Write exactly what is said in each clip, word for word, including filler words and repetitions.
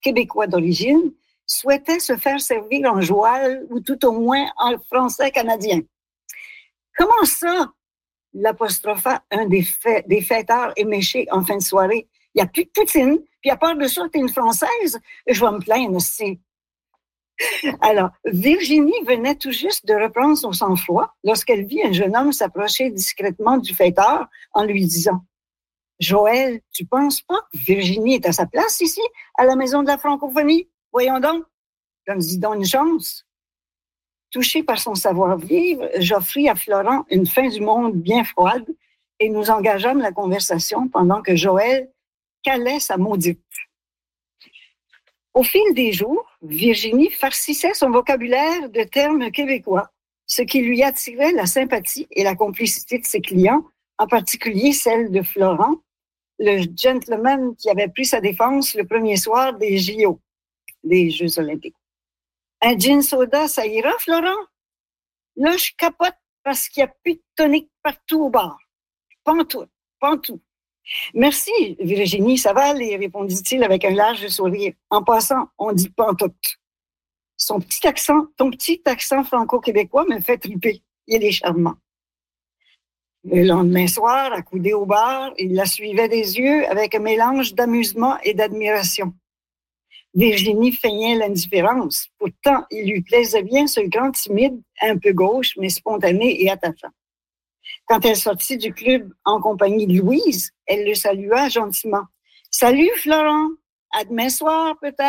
québécois d'origine, souhaitait se faire servir en joual ou tout au moins en français canadien. Comment ça? L'apostropha un des, fait, des fêtards éméchés en fin de soirée. Il n'y a plus de poutine, puis à part de ça, t'es une Française, je vais me plaindre aussi. Alors, Virginie venait tout juste de reprendre son sang-froid lorsqu'elle vit un jeune homme s'approcher discrètement du fêtard en lui disant « Joël, tu penses pas que Virginie est à sa place ici, à la Maison de la Francophonie? Voyons donc, donne-y donc une chance. » Touché par son savoir-vivre, j'offris à Florent une fin du monde bien froide et nous engageâmes la conversation pendant que Joël calait sa maudite. Au fil des jours, Virginie farcissait son vocabulaire de termes québécois, ce qui lui attirait la sympathie et la complicité de ses clients, en particulier celle de Florent, le gentleman qui avait pris sa défense le premier soir des J O, des Jeux olympiques. Un gin soda, ça ira, Florent? Là, je capote parce qu'il n'y a plus de tonique partout au bar. Pantoute, pantoute. Merci, Virginie, ça va aller, répondit-il avec un large sourire. En passant, on dit pantoute. Son petit accent, ton petit accent franco-québécois me fait triper. Il est charmant. Le lendemain soir, accoudé au bar, il la suivait des yeux avec un mélange d'amusement et d'admiration. Virginie feignait l'indifférence. Pourtant, il lui plaisait bien ce grand timide, un peu gauche, mais spontané et attachant. Quand elle sortit du club en compagnie de Louise, elle le salua gentiment. « Salut, Florent! À demain soir, peut-être! »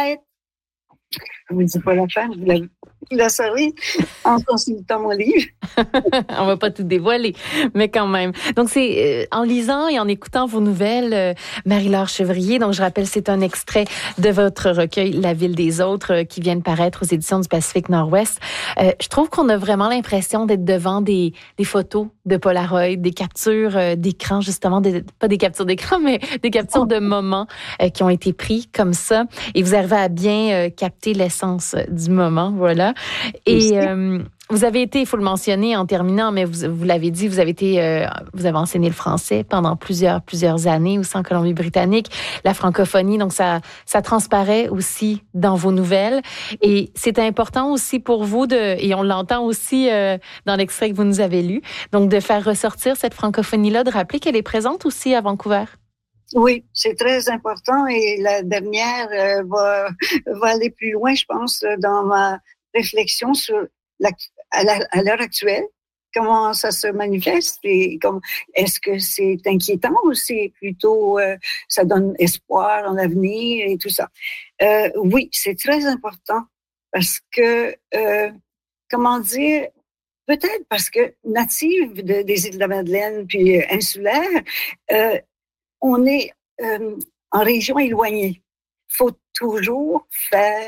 Je ne vous dis pas la fin, je vous la, vous la saurai en consultant mon livre. On ne va pas tout dévoiler, mais quand même. Donc, c'est euh, en lisant et en écoutant vos nouvelles, euh, Marie-Laure Chevrier, donc je rappelle, c'est un extrait de votre recueil « La ville des autres euh, » qui vient de paraître aux éditions du Pacifique Nord-Ouest. Euh, je trouve qu'on a vraiment l'impression d'être devant des, des photos de Polaroid, des captures euh, d'écran, justement, des, pas des captures d'écran, mais des captures de moments euh, qui ont été pris comme ça. Et vous arrivez à bien euh, capter l'essence du moment, voilà. Et euh, vous avez été, il faut le mentionner en terminant, mais vous, vous l'avez dit, vous avez été, euh, vous avez enseigné le français pendant plusieurs, plusieurs années aussi en Colombie-Britannique, la francophonie, donc ça, ça transparaît aussi dans vos nouvelles. Et c'est important aussi pour vous de, et on l'entend aussi euh, dans l'extrait que vous nous avez lu, donc de faire ressortir cette francophonie-là, de rappeler qu'elle est présente aussi à Vancouver. Oui, c'est très important et la dernière euh, va, va aller plus loin, je pense, dans ma réflexion sur la, à, la, à l'heure actuelle, comment ça se manifeste et comme, est-ce que c'est inquiétant ou c'est plutôt, euh, ça donne espoir en l'avenir et tout ça. Euh, oui, c'est très important parce que, euh, comment dire, peut-être parce que native de, des îles de la Madeleine puis euh, insulaire, euh, on est euh, en région éloignée. Il faut toujours faire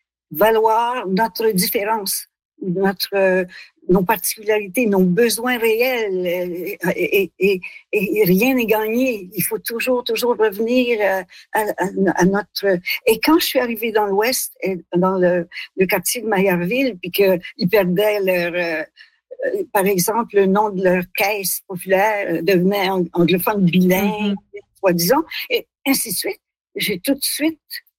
valoir notre différence, notre, euh, nos particularités, nos besoins réels et, et, et, et rien n'est gagné. Il faut toujours, toujours revenir à, à, à notre... Et quand je suis arrivée dans l'Ouest, dans le, le quartier de Maillardville, puis qu'ils perdaient leur... Euh, par exemple, le nom de leur caisse populaire devenait anglophone bilingue, mm-hmm. soi-disant, et ainsi de suite. J'ai tout de suite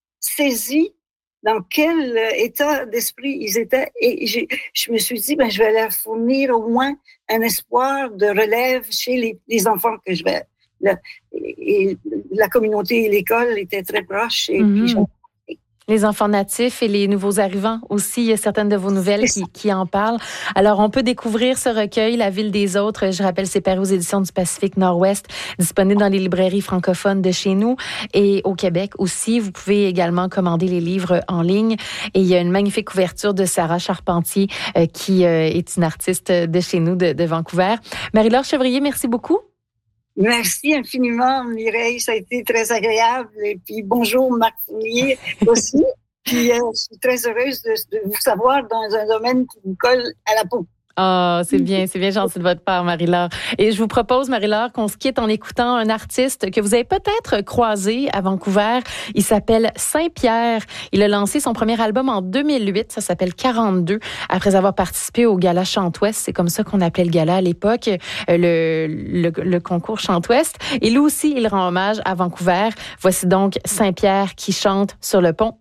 saisi dans quel état d'esprit ils étaient et j'ai, je me suis dit, ben, je vais leur fournir au moins un espoir de relève chez les, les enfants que je vais... La, et la communauté et l'école étaient très proches et mm-hmm. puis j'ai les enfants natifs et les nouveaux arrivants aussi. Il y a certaines de vos nouvelles qui, qui en parlent. Alors, on peut découvrir ce recueil, La ville des autres. Je rappelle, c'est paru aux éditions du Pacifique Nord-Ouest, disponible dans les librairies francophones de chez nous et au Québec aussi. Vous pouvez également commander les livres en ligne. Et il y a une magnifique couverture de Sarah Charpentier, euh, qui euh, est une artiste de chez nous, de, de Vancouver. Marie-Laure Chevrier, merci beaucoup. Merci infiniment, Mireille. Ça a été très agréable. Et puis, bonjour, Marc Fournier aussi. Puis, euh, je suis très heureuse de, de vous savoir dans un domaine qui vous colle à la peau. Ah, oh, c'est bien, c'est bien gentil de votre part, Marie-Laure. Et je vous propose, Marie-Laure, qu'on se quitte en écoutant un artiste que vous avez peut-être croisé à Vancouver. Il s'appelle Saint-Pierre. Il a lancé son premier album en deux mille huit. Ça s'appelle quarante-deux. Après avoir participé au gala Chant-Ouest, c'est comme ça qu'on appelait le gala à l'époque, le, le, le concours Chant-Ouest. Et lui aussi, il rend hommage à Vancouver. Voici donc Saint-Pierre qui chante sur le pont